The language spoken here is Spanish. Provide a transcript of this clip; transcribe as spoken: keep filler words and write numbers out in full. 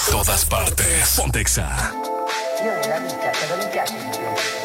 Todas partes. Pontexa. Io nella vita, cosa mi piace di più?